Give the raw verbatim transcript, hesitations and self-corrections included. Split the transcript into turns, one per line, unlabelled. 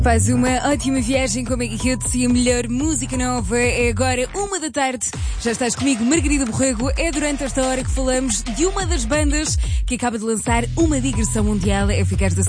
Faz uma ótima viagem com a Mega Hits e a melhor música nova. É agora uma da tarde. Já estás comigo, Margarida Borrego. É durante esta hora que falamos de uma das bandas que acaba de lançar uma digressão mundial. É ficar a